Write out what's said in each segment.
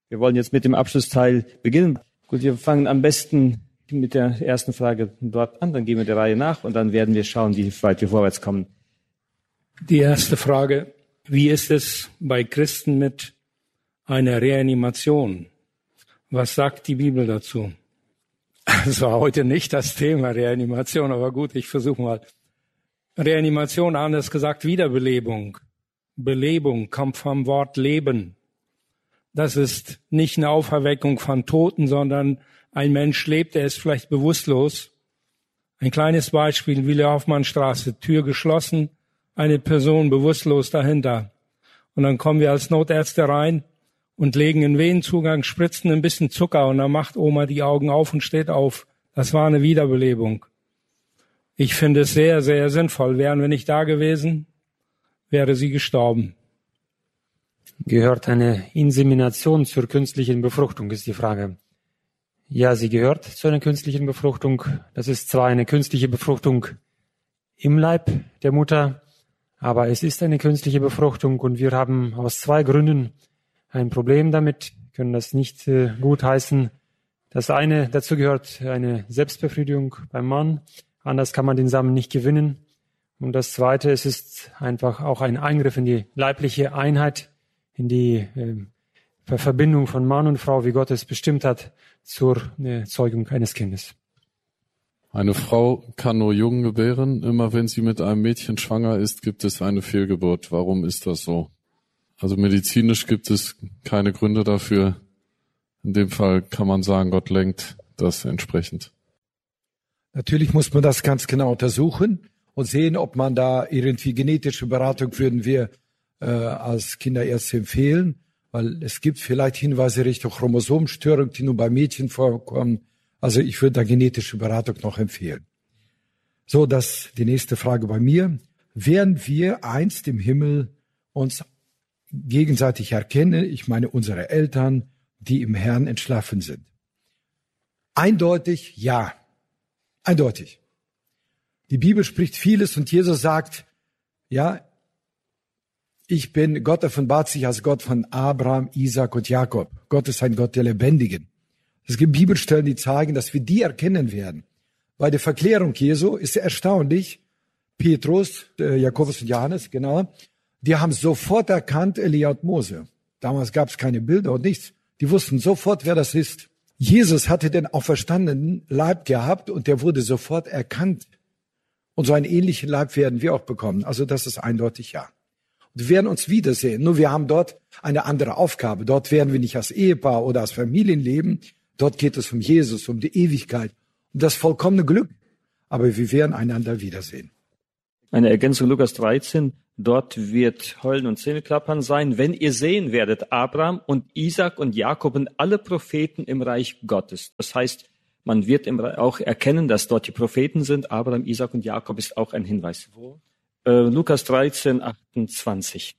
Wir wollen jetzt mit dem Abschlussteil beginnen. Gut, wir fangen am besten mit der ersten Frage dort an, dann gehen wir der Reihe nach und dann werden wir schauen, wie weit wir vorwärts kommen. Die erste Frage: Wie ist es bei Christen mit einer Reanimation? Was sagt die Bibel dazu? Das war heute nicht das Thema Reanimation, aber gut, ich versuche mal. Reanimation, anders gesagt Wiederbelebung. Belebung kommt vom Wort Leben. Das ist nicht eine Auferweckung von Toten, sondern ein Mensch lebt, er ist vielleicht bewusstlos. Ein kleines Beispiel, Wille-Hoffmann-Straße, Tür geschlossen, eine Person bewusstlos dahinter. Und dann kommen wir als Notärzte rein und legen einen Venenzugang, spritzen ein bisschen Zucker und dann macht Oma die Augen auf und steht auf. Das war eine Wiederbelebung. Ich finde es sehr, sehr sinnvoll. Wären wir nicht da gewesen, wäre sie gestorben. Gehört eine Insemination zur künstlichen Befruchtung, ist die Frage. Ja, sie gehört zu einer künstlichen Befruchtung. Das ist zwar eine künstliche Befruchtung im Leib der Mutter, aber es ist eine künstliche Befruchtung und wir haben aus 2 Gründen ein Problem damit, können das nicht gutheißen. Das eine, dazu gehört eine Selbstbefriedigung beim Mann, anders kann man den Samen nicht gewinnen. Und das zweite, es ist einfach auch ein Eingriff in die leibliche Einheit, in die Verbindung von Mann und Frau, wie Gott es bestimmt hat, zur Zeugung eines Kindes. Eine Frau kann nur Jungen gebären. Immer wenn sie mit einem Mädchen schwanger ist, gibt es eine Fehlgeburt. Warum ist das so? Also medizinisch gibt es keine Gründe dafür. In dem Fall kann man sagen, Gott lenkt das entsprechend. Natürlich muss man das ganz genau untersuchen und sehen, ob man da irgendwie genetische Beratung würden wir als Kinderärzte empfehlen, weil es gibt vielleicht Hinweise Richtung Chromosomenstörung, die nur bei Mädchen vorkommen. Also ich würde da genetische Beratung noch empfehlen. So, das die nächste Frage bei mir. Werden wir einst im Himmel uns gegenseitig erkennen? Ich meine unsere Eltern, die im Herrn entschlafen sind. Eindeutig ja. Eindeutig. Die Bibel spricht vieles und Jesus sagt, ja, Gott offenbart sich als Gott von Abraham, Isaac und Jakob. Gott ist ein Gott der Lebendigen. Es gibt Bibelstellen, die zeigen, dass wir die erkennen werden. Bei der Verklärung Jesu ist es erstaunlich, Petrus, Jakobus und Johannes, genau, die haben sofort erkannt, Elia und Mose. Damals gab es keine Bilder und nichts. Die wussten sofort, wer das ist. Jesus hatte den auferstandenen Leib gehabt und der wurde sofort erkannt. Und so einen ähnlichen Leib werden wir auch bekommen. Also das ist eindeutig ja. Wir werden uns wiedersehen. Nur wir haben dort eine andere Aufgabe. Dort werden wir nicht als Ehepaar oder als Familien leben. Dort geht es um Jesus, um die Ewigkeit, um das vollkommene Glück. Aber wir werden einander wiedersehen. Eine Ergänzung Lukas 13. Dort wird Heulen und Zähneklappern sein, wenn ihr sehen werdet, Abraham und Isaac und Jakob und alle Propheten im Reich Gottes. Das heißt, man wird auch erkennen, dass dort die Propheten sind. Abraham, Isaac und Jakob ist auch ein Hinweis. Lukas 13, 28.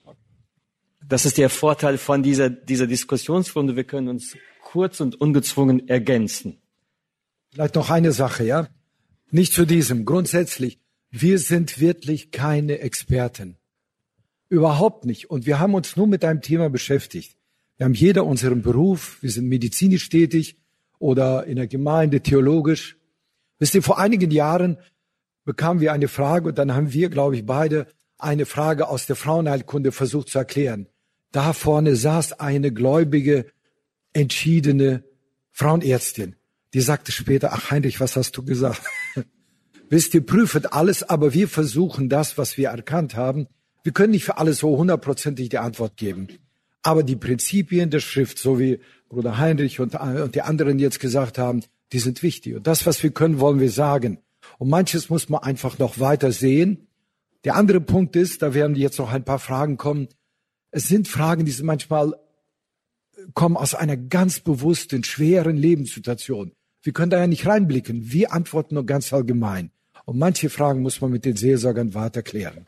Das ist der Vorteil von dieser Diskussionsrunde. Wir können uns kurz und ungezwungen ergänzen. Vielleicht noch eine Sache, ja? Nicht zu diesem. Grundsätzlich, wir sind wirklich keine Experten. Überhaupt nicht. Und wir haben uns nur mit einem Thema beschäftigt. Wir haben jeder unseren Beruf. Wir sind medizinisch tätig oder in der Gemeinde theologisch. Wisst ihr, vor einigen Jahren bekamen wir eine Frage und dann haben wir, glaube ich, beide eine Frage aus der Frauenheilkunde versucht zu erklären. Da vorne saß eine gläubige, entschiedene Frauenärztin. Die sagte später, ach Heinrich, was hast du gesagt? Wisst ihr, prüft alles, aber wir versuchen das, was wir erkannt haben. Wir können nicht für alles so 100%ig die Antwort geben. Aber die Prinzipien der Schrift, so wie Bruder Heinrich und die anderen jetzt gesagt haben, die sind wichtig. Und das, was wir können, wollen wir sagen. Und manches muss man einfach noch weiter sehen. Der andere Punkt ist, da werden jetzt noch ein paar Fragen kommen. Es sind Fragen, die sind manchmal kommen aus einer ganz bewussten, schweren Lebenssituation. Wir können da ja nicht reinblicken. Wir antworten nur ganz allgemein. Und manche Fragen muss man mit den Seelsorgern weiter klären.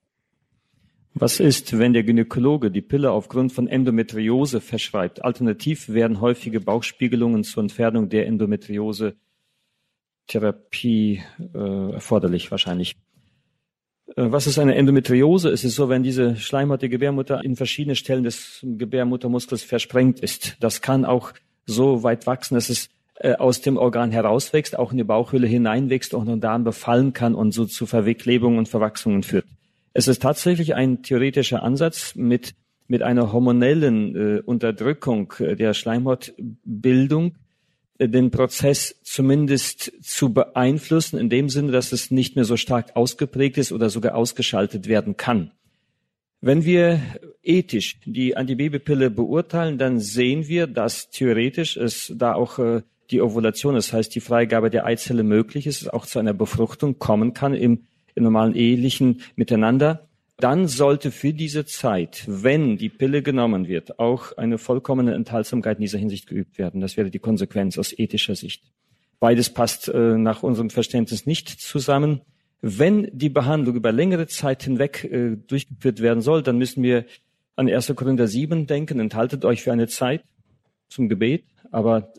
Was ist, wenn der Gynäkologe die Pille aufgrund von Endometriose verschreibt? Alternativ werden häufige Bauchspiegelungen zur Entfernung der Endometriose-Therapie erforderlich wahrscheinlich. Was ist eine Endometriose? Es ist so, wenn diese Schleimhaut der Gebärmutter in verschiedenen Stellen des Gebärmuttermuskels versprengt ist. Das kann auch so weit wachsen, dass es aus dem Organ herauswächst, auch in die Bauchhöhle hineinwächst und den Darm befallen kann und so zu Verklebungen und Verwachsungen führt. Es ist tatsächlich ein theoretischer Ansatz, mit einer hormonellen Unterdrückung der Schleimhautbildung den Prozess zumindest zu beeinflussen, in dem Sinne, dass es nicht mehr so stark ausgeprägt ist oder sogar ausgeschaltet werden kann. Wenn wir ethisch die Antibabypille beurteilen, dann sehen wir, dass theoretisch es da auch die Ovulation, das heißt die Freigabe der Eizelle möglich ist, es auch zu einer Befruchtung kommen kann im normalen ehelichen Miteinander. Dann sollte für diese Zeit, wenn die Pille genommen wird, auch eine vollkommene Enthaltsamkeit in dieser Hinsicht geübt werden. Das wäre die Konsequenz aus ethischer Sicht. Beides passt nach unserem Verständnis nicht zusammen. Wenn die Behandlung über längere Zeit hinweg durchgeführt werden soll, dann müssen wir an 1. Korinther 7 denken. Enthaltet euch für eine Zeit zum Gebet, aber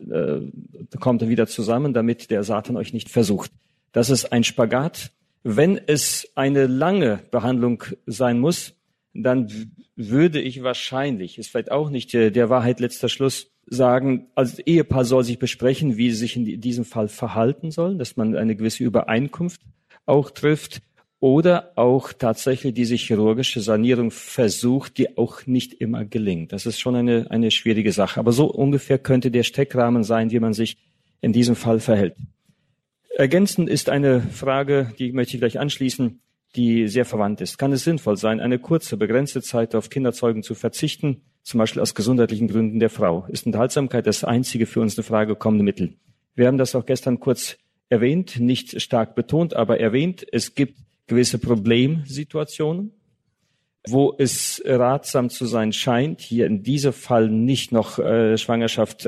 da kommt er wieder zusammen, damit der Satan euch nicht versucht. Das ist ein Spagat. Wenn es eine lange Behandlung sein muss, dann würde ich wahrscheinlich, ist vielleicht auch nicht der Wahrheit letzter Schluss, sagen, also das Ehepaar soll sich besprechen, wie sie sich in diesem Fall verhalten sollen, dass man eine gewisse Übereinkunft auch trifft oder auch tatsächlich diese chirurgische Sanierung versucht, die auch nicht immer gelingt. Das ist schon eine schwierige Sache. Aber so ungefähr könnte der Steckrahmen sein, wie man sich in diesem Fall verhält. Ergänzend ist eine Frage, die möchte ich gleich anschließen, die sehr verwandt ist. Kann es sinnvoll sein, eine kurze, begrenzte Zeit auf Kinderzeugen zu verzichten, zum Beispiel aus gesundheitlichen Gründen der Frau? Ist Enthaltsamkeit das einzige für uns in Frage kommende Mittel? Wir haben das auch gestern kurz erwähnt, nicht stark betont, aber erwähnt. Es gibt gewisse Problemsituationen, wo es ratsam zu sein scheint, hier in diesem Fall nicht noch Schwangerschaft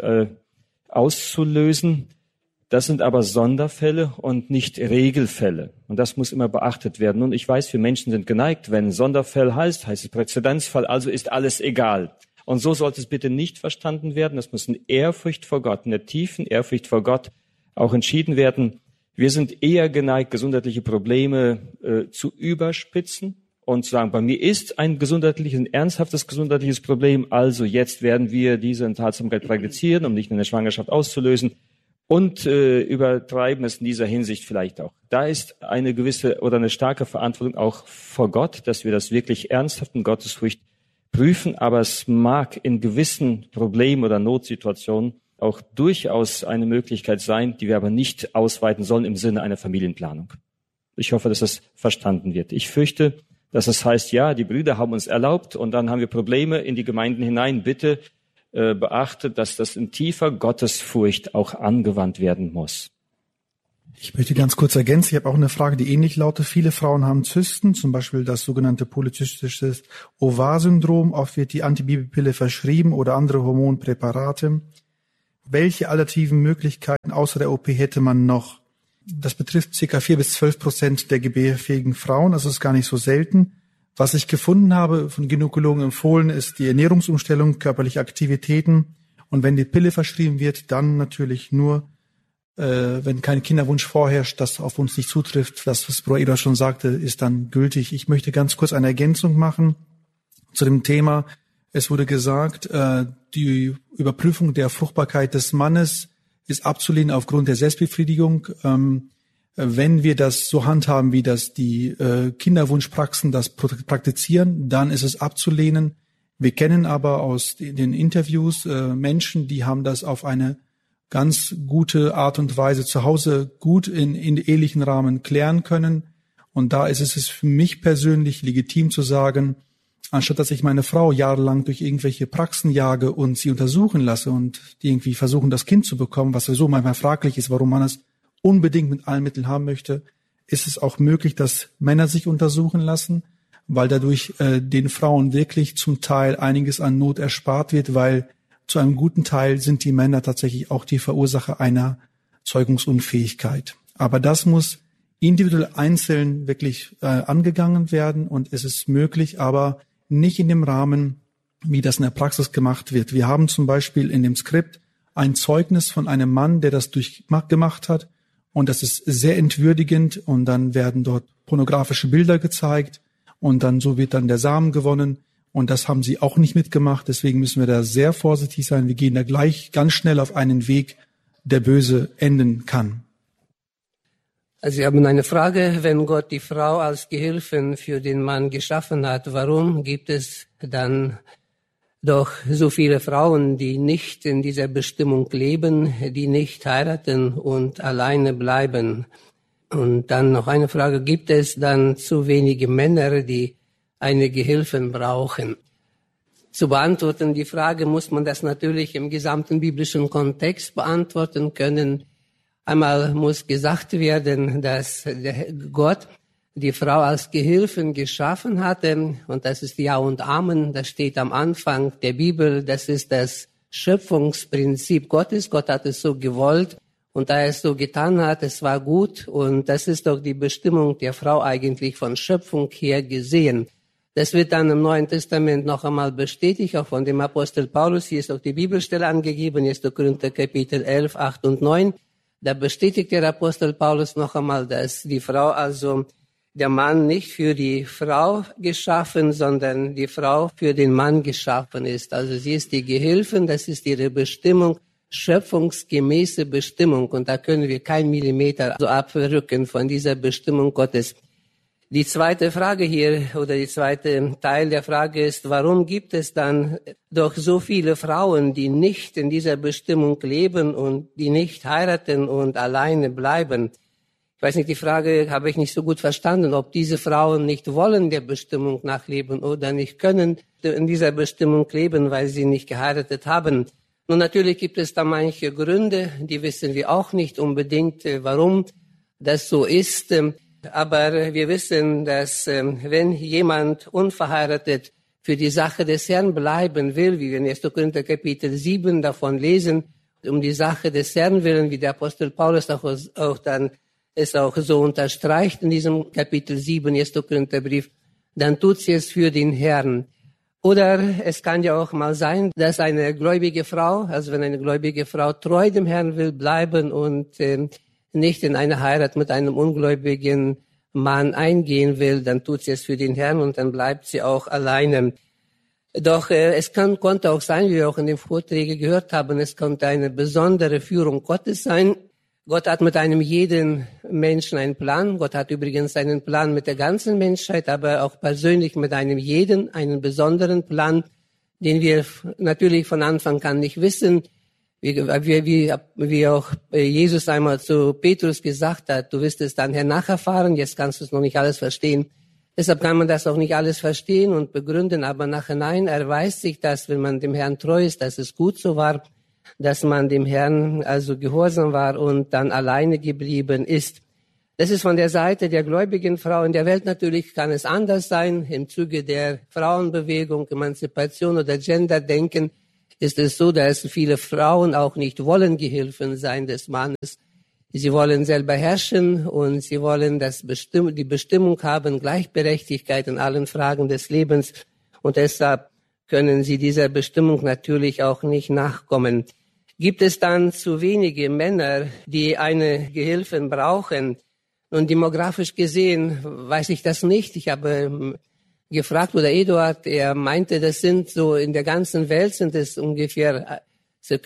auszulösen. Das sind aber Sonderfälle und nicht Regelfälle. Und das muss immer beachtet werden. Und ich weiß, wir Menschen sind geneigt, wenn Sonderfall heißt es Präzedenzfall, also ist alles egal. Und so sollte es bitte nicht verstanden werden. Das muss in Ehrfurcht vor Gott, in der tiefen Ehrfurcht vor Gott auch entschieden werden. Wir sind eher geneigt, gesundheitliche Probleme zu überspitzen und zu sagen, bei mir ist ein ernsthaftes gesundheitliches Problem, also jetzt werden wir diese Enthaltsamkeit praktizieren, um nicht eine Schwangerschaft auszulösen. Und übertreiben es in dieser Hinsicht vielleicht auch. Da ist eine gewisse oder eine starke Verantwortung auch vor Gott, dass wir das wirklich ernsthaft in Gottesfurcht prüfen. Aber es mag in gewissen Problemen oder Notsituationen auch durchaus eine Möglichkeit sein, die wir aber nicht ausweiten sollen im Sinne einer Familienplanung. Ich hoffe, dass das verstanden wird. Ich fürchte, dass es heißt, ja, die Brüder haben uns erlaubt und dann haben wir Probleme in die Gemeinden hinein. Bitte beachtet, dass das in tiefer Gottesfurcht auch angewandt werden muss. Ich möchte ganz kurz ergänzen, ich habe auch eine Frage, die ähnlich lautet. Viele Frauen haben Zysten, zum Beispiel das sogenannte polyzystische Ovar-Syndrom. Oft wird die Antibabypille verschrieben oder andere Hormonpräparate. Welche alternativen Möglichkeiten außer der OP hätte man noch? Das betrifft ca. 4-12% der gebärfähigen Frauen, also ist gar nicht so selten. Was ich gefunden habe, von Gynäkologen empfohlen, ist die Ernährungsumstellung, körperliche Aktivitäten. Und wenn die Pille verschrieben wird, dann natürlich nur, wenn kein Kinderwunsch vorherrscht, das auf uns nicht zutrifft. Das, was Bruder Eder schon sagte, ist dann gültig. Ich möchte ganz kurz eine Ergänzung machen zu dem Thema. Es wurde gesagt, die Überprüfung der Fruchtbarkeit des Mannes ist abzulehnen aufgrund der Selbstbefriedigung. Wenn wir das so handhaben, wie das die Kinderwunschpraxen das praktizieren, dann ist es abzulehnen. Wir kennen aber aus den Interviews Menschen, die haben das auf eine ganz gute Art und Weise zu Hause gut in ehelichen Rahmen klären können. Und da ist es für mich persönlich legitim zu sagen, anstatt dass ich meine Frau jahrelang durch irgendwelche Praxen jage und sie untersuchen lasse und die irgendwie versuchen, das Kind zu bekommen, was sowieso manchmal fraglich ist, warum man es unbedingt mit allen Mitteln haben möchte, ist es auch möglich, dass Männer sich untersuchen lassen, weil dadurch den Frauen wirklich zum Teil einiges an Not erspart wird, weil zu einem guten Teil sind die Männer tatsächlich auch die Verursacher einer Zeugungsunfähigkeit. Aber das muss individuell einzeln wirklich angegangen werden und es ist möglich, aber nicht in dem Rahmen, wie das in der Praxis gemacht wird. Wir haben zum Beispiel in dem Skript ein Zeugnis von einem Mann, der das durchgemacht hat. Und das ist sehr entwürdigend und dann werden dort pornografische Bilder gezeigt und dann so wird dann der Samen gewonnen. Und das haben sie auch nicht mitgemacht. Deswegen müssen wir da sehr vorsichtig sein. Wir gehen da gleich ganz schnell auf einen Weg, der böse enden kann. Also Sie haben eine Frage, wenn Gott die Frau als Gehilfen für den Mann geschaffen hat, warum gibt es dann doch so viele Frauen, die nicht in dieser Bestimmung leben, die nicht heiraten und alleine bleiben? Und dann noch eine Frage, gibt es dann zu wenige Männer, die eine Gehilfen brauchen? Zu beantworten die Frage muss man das natürlich im gesamten biblischen Kontext beantworten können. Einmal muss gesagt werden, dass Gott die Frau als Gehilfen geschaffen hatte. Und das ist Ja und Amen. Das steht am Anfang der Bibel. Das ist das Schöpfungsprinzip Gottes. Gott hat es so gewollt. Und da er es so getan hat, es war gut. Und das ist doch die Bestimmung der Frau eigentlich von Schöpfung her gesehen. Das wird dann im Neuen Testament noch einmal bestätigt, auch von dem Apostel Paulus. Hier ist auch die Bibelstelle angegeben, 1. Korinther Kapitel 11, 8 und 9. Da bestätigt der Apostel Paulus noch einmal, dass die Frau, also der Mann nicht für die Frau geschaffen, sondern die Frau für den Mann geschaffen ist. Also sie ist die Gehilfin, das ist ihre Bestimmung, schöpfungsgemäße Bestimmung. Und da können wir kein Millimeter so abrücken von dieser Bestimmung Gottes. Die zweite Frage hier, oder die zweite Teil der Frage ist, warum gibt es dann doch so viele Frauen, die nicht in dieser Bestimmung leben und die nicht heiraten und alleine bleiben? Ich weiß nicht, die Frage habe ich nicht so gut verstanden, ob diese Frauen nicht wollen der Bestimmung nachleben oder nicht können in dieser Bestimmung leben, weil sie nicht geheiratet haben. Nun, natürlich gibt es da manche Gründe, die wissen wir auch nicht unbedingt, warum das so ist. Aber wir wissen, dass wenn jemand unverheiratet für die Sache des Herrn bleiben will, wie wir in 1. Korinther Kapitel 7 davon lesen, um die Sache des Herrn willen, wie der Apostel Paulus auch dann es auch so unterstreicht in diesem Kapitel 7, 1. Korintherbrief, dann tut sie es für den Herrn. Oder es kann ja auch mal sein, dass eine gläubige Frau, also wenn eine gläubige Frau treu dem Herrn will bleiben und nicht in eine Heirat mit einem ungläubigen Mann eingehen will, dann tut sie es für den Herrn und dann bleibt sie auch alleine. Doch es konnte auch sein, wie wir auch in den Vorträgen gehört haben, es konnte eine besondere Führung Gottes sein. Gott hat mit einem jeden Menschen einen Plan. Gott hat übrigens einen Plan mit der ganzen Menschheit, aber auch persönlich mit einem jeden einen besonderen Plan, den wir natürlich von Anfang an nicht wissen. Wie auch Jesus einmal zu Petrus gesagt hat, du wirst es dann nacherfahren, jetzt kannst du es noch nicht alles verstehen. Deshalb kann man das auch nicht alles verstehen und begründen, aber nachhinein erweist sich das, wenn man dem Herrn treu ist, dass es gut so war, dass man dem Herrn also gehorsam war und dann alleine geblieben ist. Das ist von der Seite der gläubigen Frau. In der Welt natürlich kann es anders sein. Im Zuge der Frauenbewegung, Emanzipation oder Genderdenken ist es so, dass viele Frauen auch nicht wollen Gehilfen sein des Mannes. Sie wollen selber herrschen und sie wollen die Bestimmung haben, Gleichberechtigkeit in allen Fragen des Lebens. Und deshalb können sie dieser Bestimmung natürlich auch nicht nachkommen. Gibt es dann zu wenige Männer, die eine Gehilfin brauchen? Und demografisch gesehen weiß ich das nicht. Ich habe gefragt, oder Eduard, er meinte, das sind so in der ganzen Welt sind es ungefähr circa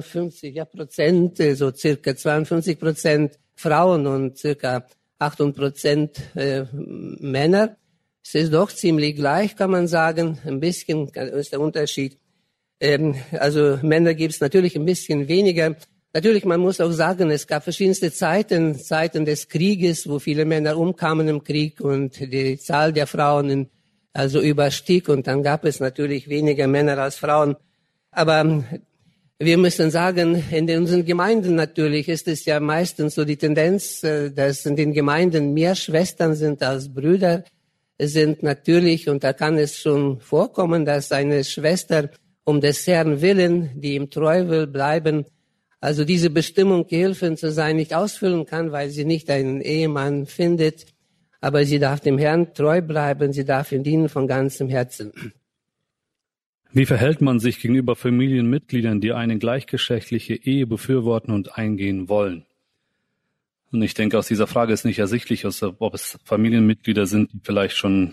52% Frauen und circa 8% Männer. Es ist doch ziemlich gleich, kann man sagen. Ein bisschen ist der Unterschied. Also Männer gibt es natürlich ein bisschen weniger. Natürlich, man muss auch sagen, es gab verschiedenste Zeiten des Krieges, wo viele Männer umkamen im Krieg und die Zahl der Frauen also überstieg. Und dann gab es natürlich weniger Männer als Frauen. Aber wir müssen sagen, in unseren Gemeinden natürlich ist es ja meistens so die Tendenz, dass in den Gemeinden mehr Schwestern sind als Brüder sind natürlich. Und da kann es schon vorkommen, dass eine Schwester um des Herrn willen, die ihm treu will bleiben, also diese Bestimmung, Gehilfin zu sein, nicht ausfüllen kann, weil sie nicht einen Ehemann findet. Aber sie darf dem Herrn treu bleiben, sie darf ihm dienen von ganzem Herzen. Wie verhält man sich gegenüber Familienmitgliedern, die eine gleichgeschlechtliche Ehe befürworten und eingehen wollen? Und ich denke, aus dieser Frage ist nicht ersichtlich, ob es Familienmitglieder sind, die vielleicht schon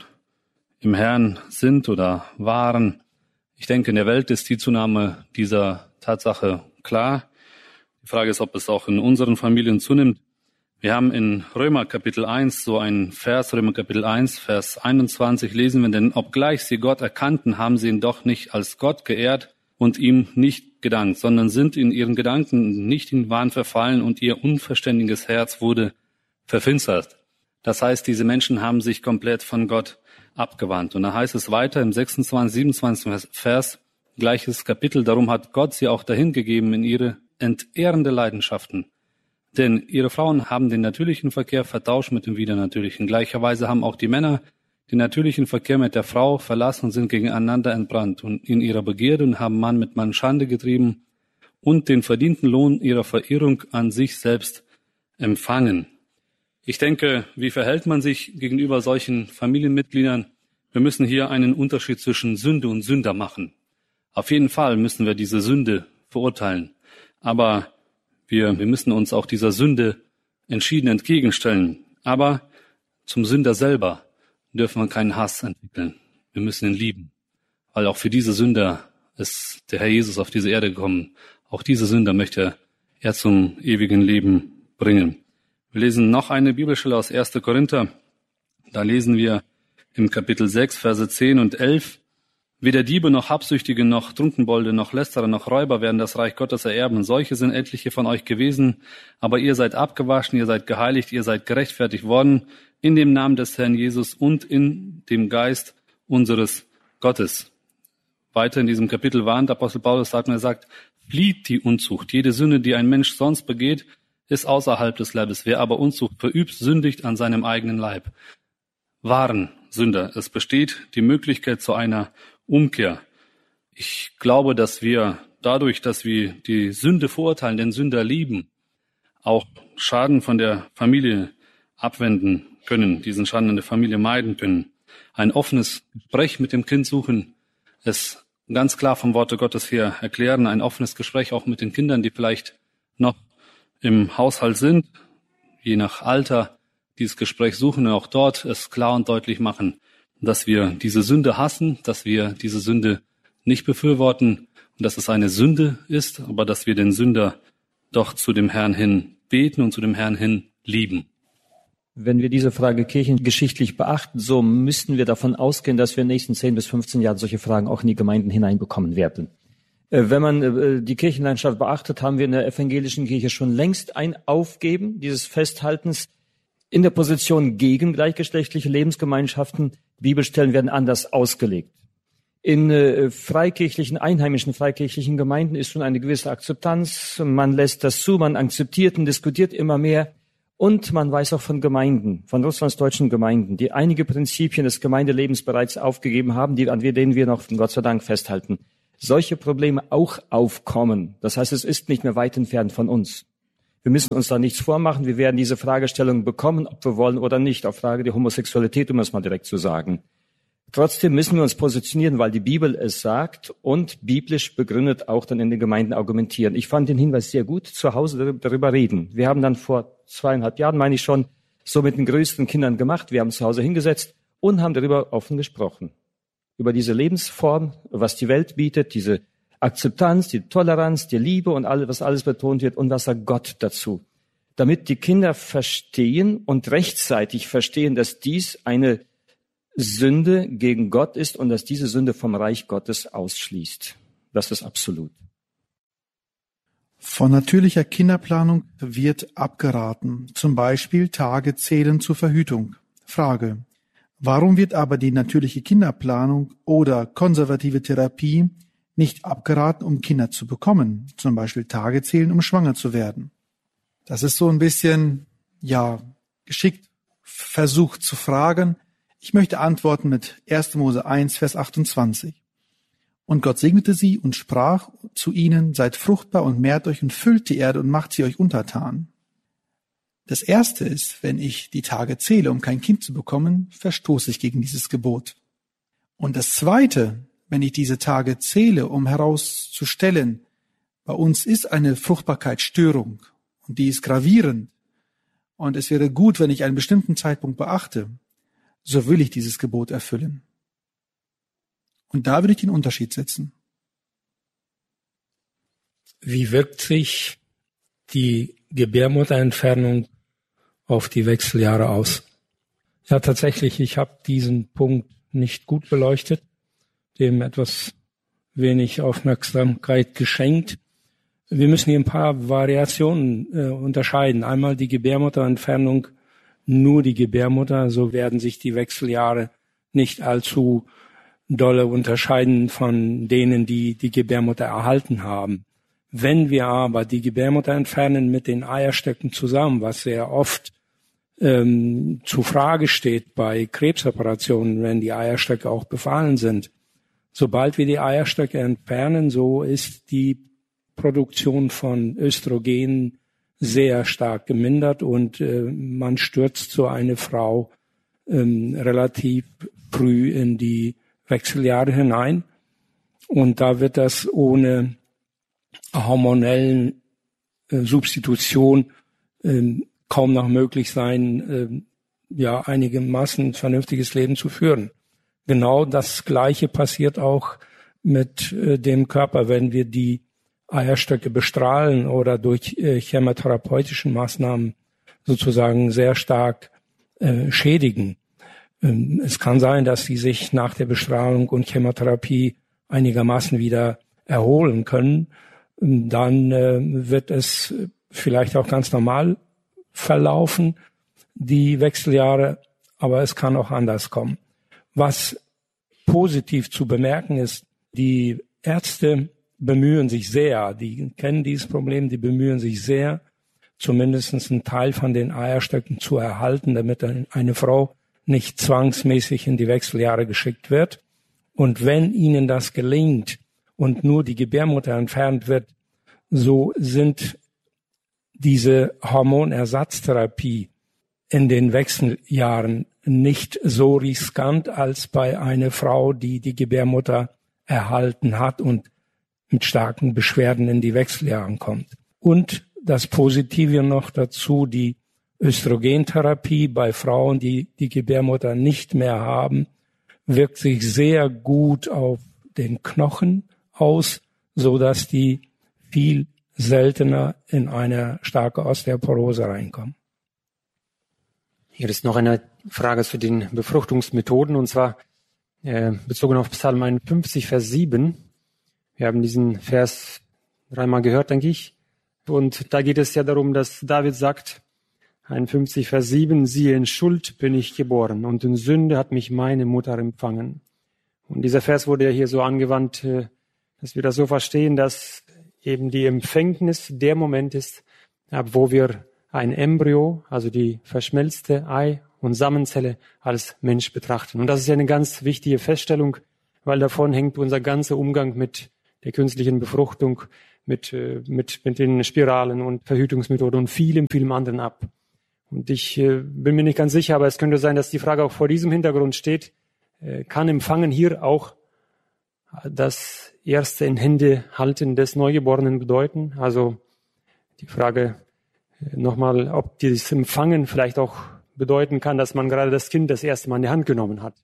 im Herrn sind oder waren. Ich denke, in der Welt ist die Zunahme dieser Tatsache klar. Die Frage ist, ob es auch in unseren Familien zunimmt. Wir haben in Römer Kapitel 1 so einen Vers, Römer Kapitel 1, Vers 21 lesen wir, denn obgleich sie Gott erkannten, haben sie ihn doch nicht als Gott geehrt und ihm nicht gedankt, sondern sind in ihren Gedanken nicht in Wahn verfallen und ihr unverständiges Herz wurde verfinstert. Das heißt, diese Menschen haben sich komplett von Gott abgewandt. Und da heißt es weiter im 26, 27 Vers, gleiches Kapitel, darum hat Gott sie auch dahin gegeben in ihre entehrende Leidenschaften. Denn ihre Frauen haben den natürlichen Verkehr vertauscht mit dem widernatürlichen. Gleicherweise haben auch die Männer den natürlichen Verkehr mit der Frau verlassen und sind gegeneinander entbrannt und in ihrer Begierde und haben Mann mit Mann Schande getrieben und den verdienten Lohn ihrer Verirrung an sich selbst empfangen. Ich denke, wie verhält man sich gegenüber solchen Familienmitgliedern? Wir müssen hier einen Unterschied zwischen Sünde und Sünder machen. Auf jeden Fall müssen wir diese Sünde verurteilen. Aber wir müssen uns auch dieser Sünde entschieden entgegenstellen. Aber zum Sünder selber dürfen wir keinen Hass entwickeln. Wir müssen ihn lieben. Weil auch für diese Sünder ist der Herr Jesus auf diese Erde gekommen. Auch diese Sünder möchte er zum ewigen Leben bringen. Wir lesen noch eine Bibelstelle aus 1. Korinther. Da lesen wir im Kapitel 6, Verse 10 und 11. Weder Diebe noch Habsüchtige noch Trunkenbolde noch Lästerer noch Räuber werden das Reich Gottes ererben. Solche sind etliche von euch gewesen. Aber ihr seid abgewaschen, ihr seid geheiligt, ihr seid gerechtfertigt worden in dem Namen des Herrn Jesus und in dem Geist unseres Gottes. Weiter in diesem Kapitel warnt Apostel Paulus, er sagt, flieht die Unzucht. Jede Sünde, die ein Mensch sonst begeht, ist außerhalb des Leibes. Wer aber Unzucht verübt, sündigt an seinem eigenen Leib. Wahren Sünder. Es besteht die Möglichkeit zu einer Umkehr. Ich glaube, dass wir dadurch, dass wir die Sünde verurteilen, den Sünder lieben, auch Schaden von der Familie abwenden können, diesen Schaden in der Familie meiden können. Ein offenes Gespräch mit dem Kind suchen, es ganz klar vom Worte Gottes her erklären, ein offenes Gespräch auch mit den Kindern, die vielleicht noch im Haushalt sind, je nach Alter dieses Gespräch suchen und auch dort es klar und deutlich machen, dass wir diese Sünde hassen, dass wir diese Sünde nicht befürworten und dass es eine Sünde ist, aber dass wir den Sünder doch zu dem Herrn hin beten und zu dem Herrn hin lieben. Wenn wir diese Frage kirchengeschichtlich beachten, so müssten wir davon ausgehen, dass wir in den nächsten 10 bis 15 Jahren solche Fragen auch in die Gemeinden hineinbekommen werden. Wenn man die Kirchenlandschaft beachtet, haben wir in der evangelischen Kirche schon längst ein Aufgeben dieses Festhaltens in der Position gegen gleichgeschlechtliche Lebensgemeinschaften. Bibelstellen werden anders ausgelegt. In freikirchlichen, einheimischen freikirchlichen Gemeinden ist schon eine gewisse Akzeptanz. Man lässt das zu, man akzeptiert und diskutiert immer mehr. Und man weiß auch von Gemeinden, von Russlands deutschen Gemeinden, die einige Prinzipien des Gemeindelebens bereits aufgegeben haben, an denen wir noch, Gott sei Dank, festhalten. Solche Probleme auch aufkommen. Das heißt, es ist nicht mehr weit entfernt von uns. Wir müssen uns da nichts vormachen. Wir werden diese Fragestellung bekommen, ob wir wollen oder nicht. Auf Frage der Homosexualität, um es mal direkt zu sagen. Trotzdem müssen wir uns positionieren, weil die Bibel es sagt und biblisch begründet auch dann in den Gemeinden argumentieren. Ich fand den Hinweis sehr gut, zu Hause darüber reden. Wir haben dann vor 2,5 Jahren, meine ich schon, so mit den größten Kindern gemacht. Wir haben zu Hause hingesetzt und haben darüber offen gesprochen. Über diese Lebensform, was die Welt bietet, diese Akzeptanz, die Toleranz, die Liebe und alles, was alles betont wird und was sagt Gott dazu. Damit die Kinder verstehen und rechtzeitig verstehen, dass dies eine Sünde gegen Gott ist und dass diese Sünde vom Reich Gottes ausschließt. Das ist absolut. Von natürlicher Kinderplanung wird abgeraten, zum Beispiel Tage zählen zur Verhütung. Frage: Warum wird aber die natürliche Kinderplanung oder konservative Therapie nicht abgeraten, um Kinder zu bekommen, zum Beispiel Tage zählen, um schwanger zu werden? Das ist so ein bisschen, geschickt versucht zu fragen. Ich möchte antworten mit 1. Mose 1, Vers 28. Und Gott segnete sie und sprach zu ihnen, seid fruchtbar und mehrt euch und füllt die Erde und macht sie euch untertan. Das Erste ist, wenn ich die Tage zähle, um kein Kind zu bekommen, verstoße ich gegen dieses Gebot. Und das Zweite, wenn ich diese Tage zähle, um herauszustellen, bei uns ist eine Fruchtbarkeitsstörung und die ist gravierend und es wäre gut, wenn ich einen bestimmten Zeitpunkt beachte, so will ich dieses Gebot erfüllen. Und da würde ich den Unterschied setzen. Wie wirkt sich die Gebärmutterentfernung auf die Wechseljahre aus? Ja, tatsächlich, ich habe diesen Punkt nicht gut beleuchtet, dem etwas wenig Aufmerksamkeit geschenkt. Wir müssen hier ein paar Variationen unterscheiden. Einmal die Gebärmutterentfernung, nur die Gebärmutter, so werden sich die Wechseljahre nicht allzu dolle unterscheiden von denen, die die Gebärmutter erhalten haben. Wenn wir aber die Gebärmutter entfernen mit den Eierstöcken zusammen, was sehr oft zur Frage steht bei Krebsoperationen, wenn die Eierstöcke auch befallen sind. Sobald wir die Eierstöcke entfernen, so ist die Produktion von Östrogen sehr stark gemindert und man stürzt so eine Frau relativ früh in die Wechseljahre hinein. Und da wird das ohne hormonellen Substitution kaum noch möglich sein, einigermaßen vernünftiges Leben zu führen. Genau das Gleiche passiert auch mit dem Körper, wenn wir die Eierstöcke bestrahlen oder durch chemotherapeutische Maßnahmen sozusagen sehr stark schädigen. Es kann sein, dass sie sich nach der Bestrahlung und Chemotherapie einigermaßen wieder erholen können. Dann wird es vielleicht auch ganz normal verlaufen, die Wechseljahre, aber es kann auch anders kommen. Was positiv zu bemerken ist, die Ärzte bemühen sich sehr, die kennen dieses Problem, die bemühen sich sehr, zumindest einen Teil von den Eierstöcken zu erhalten, damit eine Frau nicht zwangsmäßig in die Wechseljahre geschickt wird. Und wenn ihnen das gelingt und nur die Gebärmutter entfernt wird, so sind diese Hormonersatztherapie in den Wechseljahren nicht so riskant als bei einer Frau, die die Gebärmutter erhalten hat und mit starken Beschwerden in die Wechseljahre kommt. Und das Positive noch dazu, die Östrogentherapie bei Frauen, die die Gebärmutter nicht mehr haben, wirkt sich sehr gut auf den Knochen aus, so dass die viel seltener in eine starke Osteoporose reinkommen. Hier ist noch eine Frage zu den Befruchtungsmethoden, und zwar bezogen auf Psalm 51, Vers 7. Wir haben diesen Vers 3-mal gehört, denke ich. Und da geht es ja darum, dass David sagt, 51, Vers 7, siehe, in Schuld bin ich geboren und in Sünde hat mich meine Mutter empfangen. Und dieser Vers wurde ja hier so angewandt, dass wir das so verstehen, dass eben die Empfängnis der Moment ist, ab wo wir ein Embryo, also die verschmelzte Ei- und Samenzelle, als Mensch betrachten. Und das ist ja eine ganz wichtige Feststellung, weil davon hängt unser ganzer Umgang mit der künstlichen Befruchtung, mit den Spiralen und Verhütungsmethoden und vielem anderen ab. Und ich bin mir nicht ganz sicher, aber es könnte sein, dass die Frage auch vor diesem Hintergrund steht, kann Empfangen hier auch das erste in Hände halten des Neugeborenen bedeuten? Also die Frage nochmal, ob dieses Empfangen vielleicht auch bedeuten kann, dass man gerade das Kind das erste Mal in die Hand genommen hat.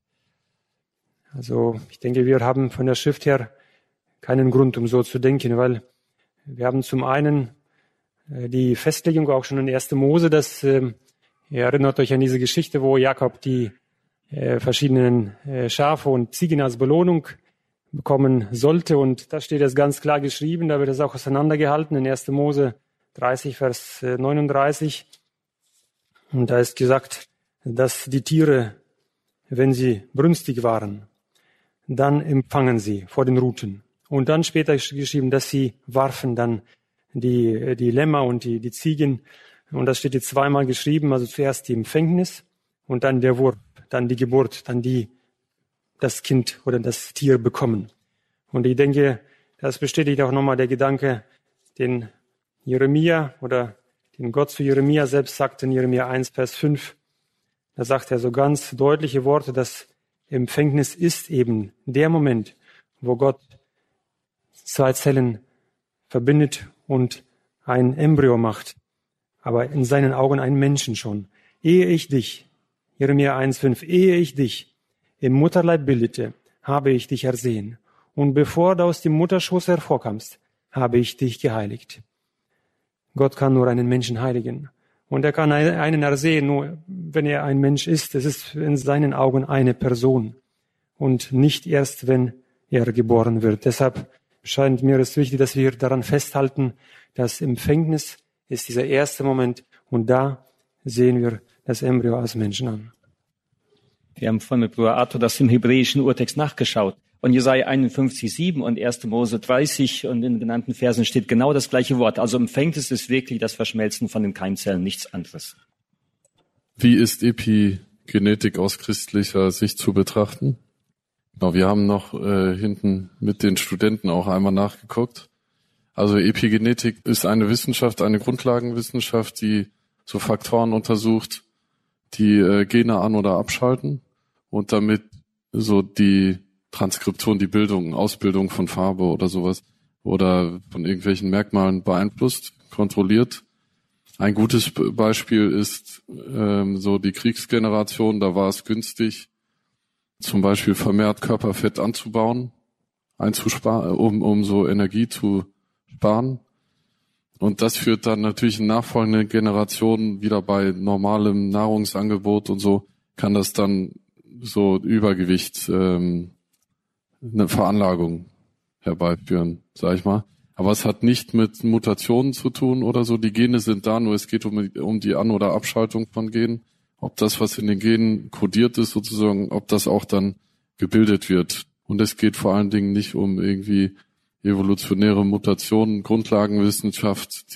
Also ich denke, wir haben von der Schrift her keinen Grund, um so zu denken, weil wir haben zum einen die Festlegung auch schon in 1. Mose, dass ihr erinnert euch an diese Geschichte, wo Jakob die verschiedenen Schafe und Ziegen als Belohnung bekommen sollte. Und da steht es ganz klar geschrieben, da wird es auch auseinandergehalten in 1. Mose 30, Vers 39. Und da ist gesagt, dass die Tiere, wenn sie brünstig waren, dann empfangen sie vor den Ruten. Und dann später ist geschrieben, dass sie warfen dann die Lämmer und die Ziegen. Und das steht jetzt zweimal geschrieben, also zuerst die Empfängnis und dann der Wurf, dann die Geburt, dann das Kind oder das Tier bekommen. Und ich denke, das bestätigt auch nochmal der Gedanke, den Jeremia oder den Gott zu Jeremia selbst sagt in Jeremia 1, Vers 5. Da sagt er so ganz deutliche Worte, dass Empfängnis ist eben der Moment, wo Gott zwei Zellen verbindet und ein Embryo macht. aber in seinen Augen ein Menschen schon. Ehe ich dich, Jeremia 1,5, ehe ich dich im Mutterleib bildete, habe ich dich ersehen. Und bevor du aus dem Mutterschoß hervorkamst, habe ich dich geheiligt. Gott kann nur einen Menschen heiligen. Und er kann einen ersehen, nur wenn er ein Mensch ist. Es ist in seinen Augen eine Person. Und nicht erst, wenn er geboren wird. Deshalb scheint mir es wichtig, dass wir daran festhalten, dass Empfängnis ist dieser erste Moment. Und da sehen wir das Embryo als Menschen an. Wir haben vorhin mit Bruder Arthur das im hebräischen Urtext nachgeschaut. Und Jesaja 51,7 und 1. Mose 30 und in den genannten Versen steht genau das gleiche Wort. Also Empfängnis ist wirklich das Verschmelzen von den Keimzellen, nichts anderes. Wie ist Epigenetik aus christlicher Sicht zu betrachten? Genau, wir haben noch hinten mit den Studenten auch einmal nachgeguckt. Also Epigenetik ist eine Wissenschaft, eine Grundlagenwissenschaft, die so Faktoren untersucht, die Gene an- oder abschalten und damit so die Transkription, die Bildung, Ausbildung von Farbe oder sowas oder von irgendwelchen Merkmalen beeinflusst, kontrolliert. Ein gutes Beispiel ist so die Kriegsgeneration, da war es günstig, zum Beispiel vermehrt Körperfett anzubauen, einzusparen, um so Energie zu sparen. Und das führt dann natürlich in nachfolgenden Generationen wieder bei normalem Nahrungsangebot und so, kann das dann so Übergewicht, eine Veranlagung herbeiführen, sag ich mal. Aber es hat nicht mit Mutationen zu tun oder so. Die Gene sind da, nur es geht um die An- oder Abschaltung von Genen. Ob das, was in den Genen kodiert ist, sozusagen, ob das auch dann gebildet wird. Und es geht vor allen Dingen nicht um irgendwie evolutionäre Mutationen, Grundlagenwissenschaft,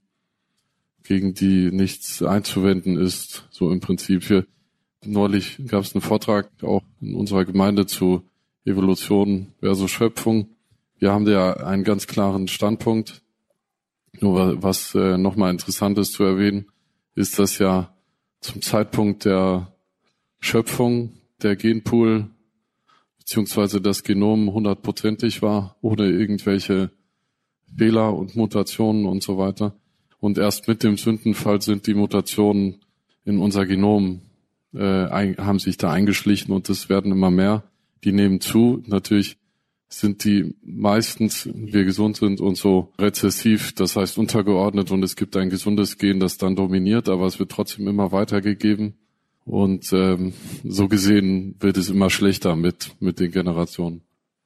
gegen die nichts einzuwenden ist, so im Prinzip. Neulich gab es einen Vortrag auch in unserer Gemeinde zu Evolution versus Schöpfung. Wir haben da einen ganz klaren Standpunkt. Nur was nochmal interessant ist zu erwähnen, ist, dass ja zum Zeitpunkt der Schöpfung der Genpool beziehungsweise das Genom 100%ig war, ohne irgendwelche Fehler und Mutationen und so weiter. Und erst mit dem Sündenfall sind die Mutationen in unser Genom, haben sich da eingeschlichen und es werden immer mehr. Die nehmen zu. Natürlich sind die meistens, wir gesund sind und so rezessiv, das heißt untergeordnet und es gibt ein gesundes Gen, das dann dominiert, aber es wird trotzdem immer weitergegeben. Und so gesehen wird es immer schlechter mit den Generationen.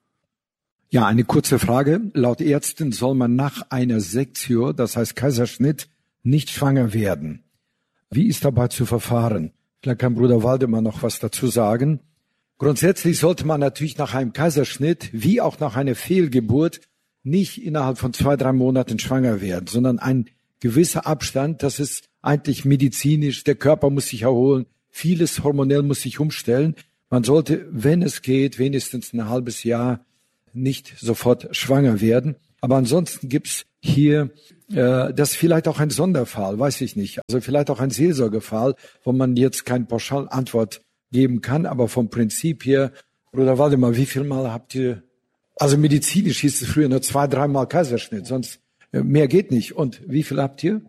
Ja, eine kurze Frage. Laut Ärzten soll man nach einer Sektio, das heißt Kaiserschnitt, nicht schwanger werden. Wie ist dabei zu verfahren? Vielleicht kann Bruder Waldemar noch was dazu sagen. Grundsätzlich sollte man natürlich nach einem Kaiserschnitt, wie auch nach einer Fehlgeburt, nicht innerhalb von 2-3 Monaten schwanger werden, sondern ein gewisser Abstand, das ist eigentlich medizinisch, der Körper muss sich erholen, vieles hormonell muss sich umstellen. Man sollte, wenn es geht, wenigstens ein halbes Jahr nicht sofort schwanger werden. Aber ansonsten gibt's hier, das ist vielleicht auch ein Sonderfall, weiß ich nicht. Also vielleicht auch ein Seelsorgefall, wo man jetzt keine Pauschalantwort geben kann. Aber vom Prinzip her, Bruder Waldemar, wie viel Mal habt ihr, also medizinisch hieß es früher nur 2-3 Mal Kaiserschnitt, sonst mehr geht nicht. Und wie viel habt ihr?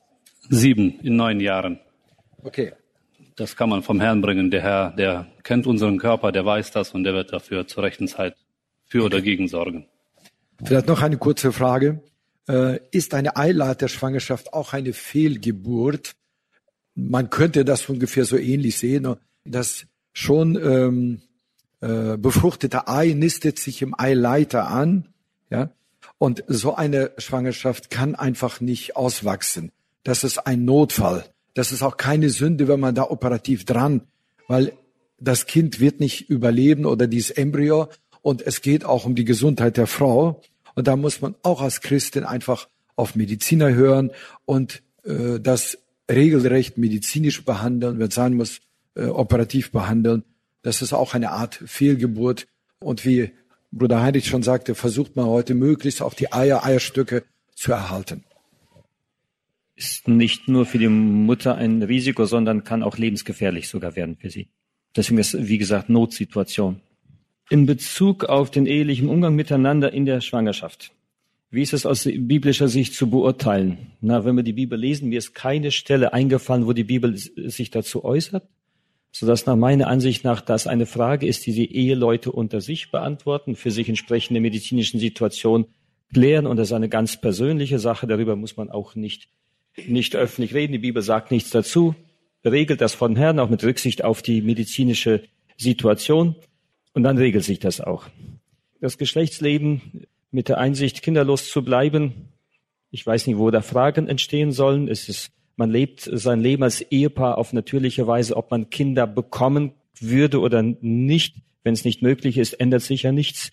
7 in 9 Jahren. Okay. Das kann man vom Herrn bringen. Der Herr, der kennt unseren Körper, der weiß das und der wird dafür zur rechten Zeit für oder gegen sorgen. Vielleicht noch eine kurze Frage. Ist eine Eileiterschwangerschaft auch eine Fehlgeburt? Man könnte das ungefähr so ähnlich sehen. Das schon befruchtete Ei nistet sich im Eileiter an, ja. Und so eine Schwangerschaft kann einfach nicht auswachsen. Das ist ein Notfall. Das ist auch keine Sünde, wenn man da operativ dran, weil das Kind wird nicht überleben oder dieses Embryo und es geht auch um die Gesundheit der Frau. Und da muss man auch als Christin einfach auf Mediziner hören und das regelrecht medizinisch behandeln, wenn es sein muss, operativ behandeln. Das ist auch eine Art Fehlgeburt. Und wie Bruder Heinrich schon sagte, versucht man heute möglichst auch die Eierstöcke zu erhalten. Ist nicht nur für die Mutter ein Risiko, sondern kann auch lebensgefährlich sogar werden für sie. Deswegen ist, wie gesagt, Notsituation. In Bezug auf den ehelichen Umgang miteinander in der Schwangerschaft. Wie ist es aus biblischer Sicht zu beurteilen? Na, wenn wir die Bibel lesen, mir ist keine Stelle eingefallen, wo die Bibel sich dazu äußert, sodass nach meiner Ansicht nach das eine Frage ist, die die Eheleute unter sich beantworten, für sich entsprechende medizinischen Situation klären. Und das ist eine ganz persönliche Sache. Darüber muss man auch nicht öffentlich reden. Die Bibel sagt nichts dazu, regelt das von Herrn, auch mit Rücksicht auf die medizinische Situation. Und dann regelt sich das auch. Das Geschlechtsleben mit der Einsicht, kinderlos zu bleiben, ich weiß nicht, wo da Fragen entstehen sollen. Man lebt sein Leben als Ehepaar auf natürliche Weise. Ob man Kinder bekommen würde oder nicht, wenn es nicht möglich ist, ändert sich ja nichts.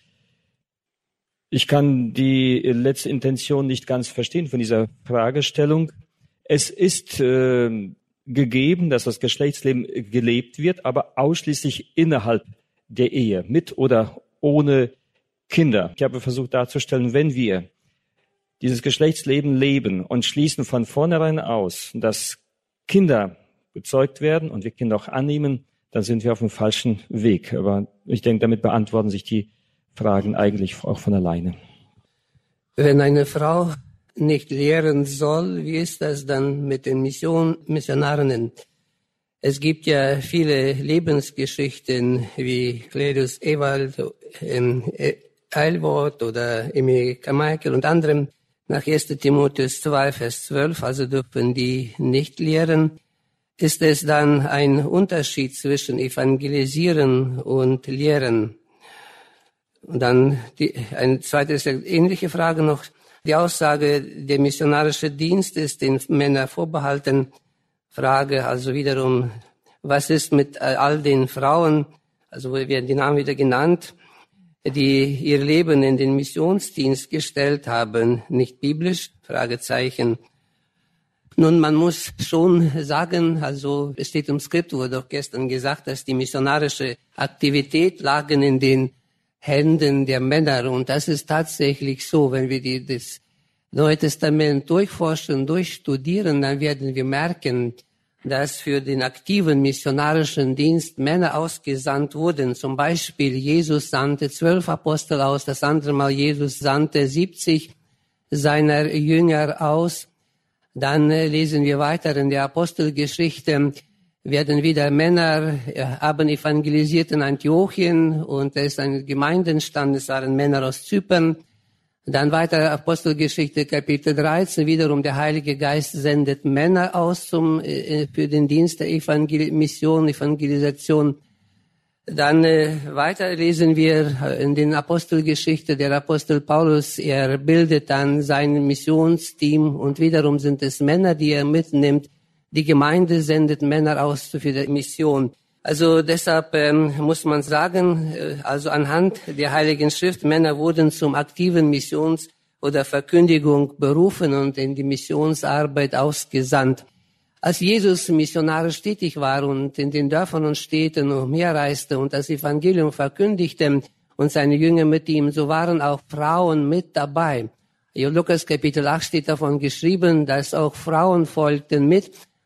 Ich kann die letzte Intention nicht ganz verstehen von dieser Fragestellung. Es ist gegeben, dass das Geschlechtsleben gelebt wird, aber ausschließlich innerhalb der Ehe, mit oder ohne Kinder. Ich habe versucht darzustellen, wenn wir dieses Geschlechtsleben leben und schließen von vornherein aus, dass Kinder gezeugt werden und wir Kinder auch annehmen, dann sind wir auf dem falschen Weg. Aber ich denke, damit beantworten sich die Fragen eigentlich auch von alleine. Wenn eine Frau nicht lehren soll, wie ist das dann mit den Missionarinnen? Es gibt ja viele Lebensgeschichten wie Cledus Ewald, Eilwort oder Emil Carmichael und anderem. Nach 1. Timotheus 2, Vers 12, also dürfen die nicht lehren. Ist es dann ein Unterschied zwischen Evangelisieren und Lehren? Und dann eine zweite ähnliche Frage noch. Die Aussage, der missionarische Dienst ist den Männern vorbehalten. Frage also wiederum, was ist mit all den Frauen, also wir werden die Namen wieder genannt, die ihr Leben in den Missionsdienst gestellt haben, nicht biblisch? Fragezeichen. Nun, man muss schon sagen, also es steht im Skript, wurde doch gestern gesagt, dass die missionarische Aktivität lagen in den Händen der Männer. Und das ist tatsächlich so, wenn wir das Neue Testament durchforschen, durchstudieren, dann werden wir merken, dass für den aktiven missionarischen Dienst Männer ausgesandt wurden. Zum Beispiel Jesus sandte 12 Apostel aus, das andere Mal Jesus sandte 70 seiner Jünger aus. Dann lesen wir weiter in der Apostelgeschichte, werden wieder Männer haben evangelisiert in Antiochien und es ist eine Gemeinde entstanden, es waren Männer aus Zypern. Dann weiter Apostelgeschichte Kapitel 13, wiederum der Heilige Geist sendet Männer aus für den Dienst der Evangelisation. Dann weiter lesen wir in den Apostelgeschichte, der Apostel Paulus, er bildet dann sein Missionsteam und wiederum sind es Männer, die er mitnimmt. Die Gemeinde sendet Männer aus für die Mission. Also deshalb muss man sagen, also anhand der Heiligen Schrift, Männer wurden zum aktiven Missions- oder Verkündigung berufen und in die Missionsarbeit ausgesandt. Als Jesus missionarisch tätig war und in den Dörfern und Städten umherreiste und das Evangelium verkündigte und seine Jünger mit ihm, so waren auch Frauen mit dabei. In Lukas Kapitel 8 steht davon geschrieben, dass auch Frauen folgten mit